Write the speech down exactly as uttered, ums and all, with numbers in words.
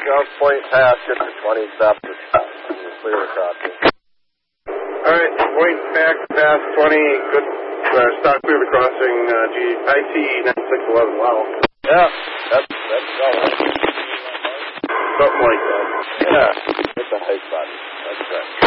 go point past, get to twenty-seven, and you're clear of crossing. Alright, point back past twenty, good, uh, stop clear of crossing, uh, G, I T ninety-six eleven, wow. Yeah, that's, that's going. Something like that. Yeah, hit the hike button. That's right.